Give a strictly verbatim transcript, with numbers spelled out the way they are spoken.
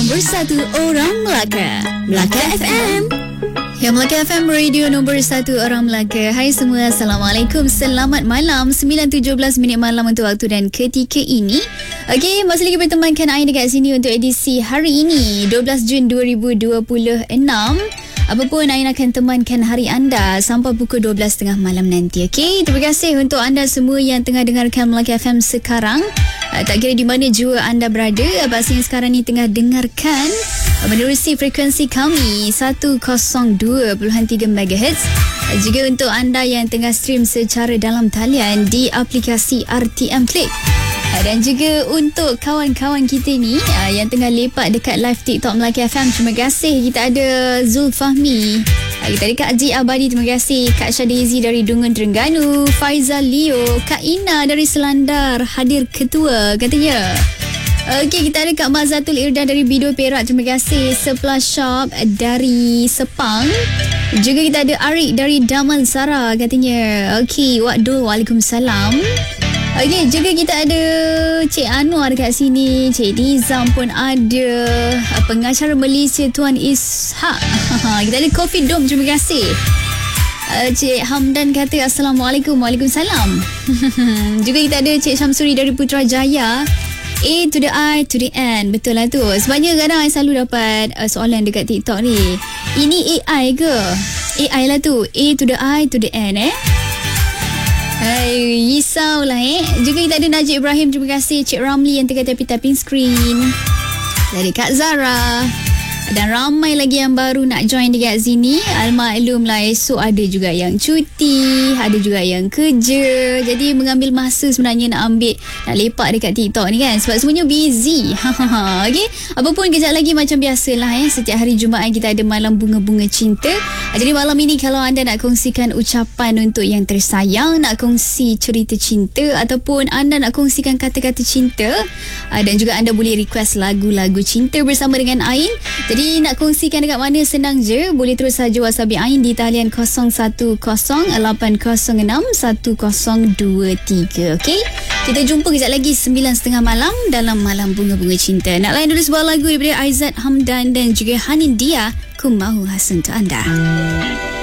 nombor satu orang Melaka. Melaka F M. Ya, Melaka F M, radio nombor satu orang Melaka. Hai semua, Assalamualaikum, selamat malam. sembilan tujuh belas minit malam untuk waktu dan ketika ini. Okey, masih lagi bertemankan Ain dekat sini untuk edisi hari ini, dua belas Jun dua ribu dua puluh enam. Apapun, Ain akan temankan hari anda sampai pukul dua belas tiga puluh malam nanti. Okey, terima kasih untuk anda semua yang tengah dengarkan Melaka F M sekarang. Uh, tak kira di mana jua anda berada, pastinya sekarang ni tengah dengarkan uh, menerusi frekuensi kami seratus dua perpuluhan tiga megahertz. Uh, juga untuk anda yang tengah stream secara dalam talian di aplikasi R T M Click. Dan juga untuk kawan-kawan kita ni uh, yang tengah lepak dekat live TikTok Melaka F M, terima kasih. Kita ada Zul Fahmi, uh, kita ada Kak Ji Abadi, terima kasih. Kak Syadizi dari Dungun Terengganu, Faizal Leo, Kak Ina dari Selandar hadir ketua katanya. Okey, kita ada Kak Mazatul Irda dari Bido Perak, terima kasih. Seplash Shop dari Sepang. Juga kita ada Arik dari Damansara katanya. Okey, Wadul, Waalaikumsalam. Okey, juga kita ada Cik Anwar dekat sini, Cik Nizam pun ada, pengacara Malaysia Tuan Ishak. Kita ada Coffee Dome, terima kasih. Uh, Cik Hamdan kata Assalamualaikum. Waalaikumsalam. Juga kita ada Cik Syamsuri dari Putrajaya. A to the I to the N. Betul lah tu. Sebabnya kadang I selalu dapat uh, soalan dekat TikTok ni, ini A I ke? A I lah tu. A to the I to the N eh. Hai, risau lah eh. Juga kita ada Najib Ibrahim, terima kasih. Cik Ramli yang tengah tapping screen. Dari Kak Zara. Dan ramai lagi yang baru nak join dekat sini. Almaklum lah, esok ada juga yang cuti, ada juga yang kerja. Jadi mengambil masa sebenarnya nak ambil, nak lepak dekat TikTok ni kan, sebab semuanya busy. Okay, apapun kejap lagi macam biasalah eh, setiap hari Jumaat kita ada malam bunga-bunga cinta. Jadi malam ini kalau anda nak kongsikan ucapan untuk yang tersayang, nak kongsi cerita cinta, ataupun anda nak kongsikan kata-kata cinta, dan juga anda boleh request lagu-lagu cinta bersama dengan Ain. Jadi nak kongsikan dekat mana, senang je. Boleh terus saja WhatsApp Ain di talian kosong satu kosong lapan kosong enam satu kosong dua tiga. Okey, kita jumpa kejap lagi sembilan tiga puluh malam dalam Malam Bunga-Bunga Cinta. Nak layan dulu sebuah lagu daripada Aizat Hamdan dan juga Hanin Dia, Ku Mahu Khas untuk anda.